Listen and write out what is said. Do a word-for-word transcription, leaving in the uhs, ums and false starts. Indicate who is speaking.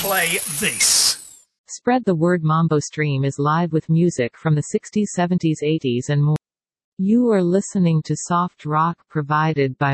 Speaker 1: play this.
Speaker 2: Spread the Word Mambo Stream is live with music from the sixties, seventies, eighties and more. You are listening to soft rock provided by